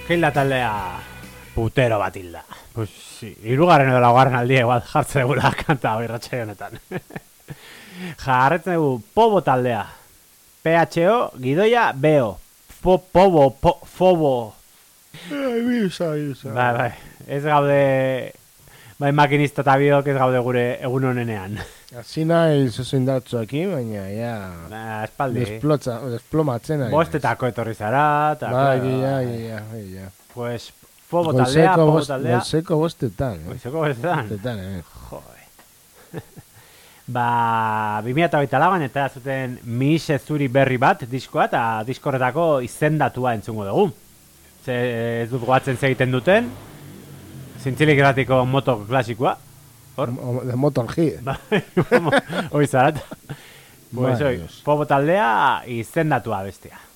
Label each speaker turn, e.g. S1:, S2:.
S1: Hilda taldea putero bat hilda. Pues, irugarren edo laugarren aldia igual jartzen egula kanta irratsaio honetan. Jarretzen dugu Pobo taldea. PHO, gidoia, BO. Fobo.
S2: Bisa.
S1: Bai. Ez gaude... Bai, makinista eta biok ez gaude gure egun honenean.
S2: Hasi nahi zuzendatzu aquí, baina, ja...
S1: Espaldi.
S2: Desplomatzen ari.
S1: Bostetako etorri zara, eta...
S2: Bai, ja.
S1: Pues, Pobo taldea.
S2: Goizeko bostetan.
S1: Goizeko bostetan?
S2: Bostetan,
S1: Jode. 2008 lauan eta zuten Mixe Zuri berri bat diskoa eta diskorretako izendatua entzungo dugu. Ez dut goatzen egiten duten, zintzilik erratiko moto klasikoa.
S2: De Motor G.
S1: Hoi zarat. Pobo taldea izendatua bestia.